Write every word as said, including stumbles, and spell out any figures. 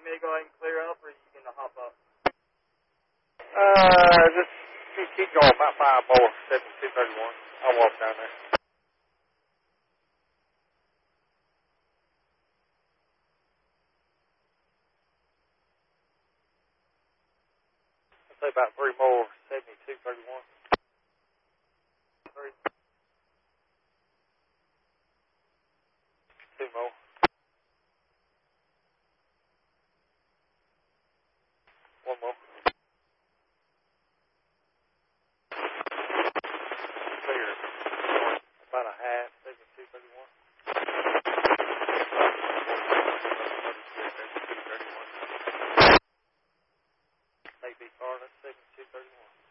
me to go ahead and clear up, or are you going to hop up? Uh, just keep, keep going. About five more. seventy-two thirty-one. I'll walk down there. I'll say about three more. seventy-two thirty-one. Three. Two more. One more. Clear. About a half. seventy-two thirty-one. seventy-two thirty-one. Maybe Carter. seventy-two thirty-one.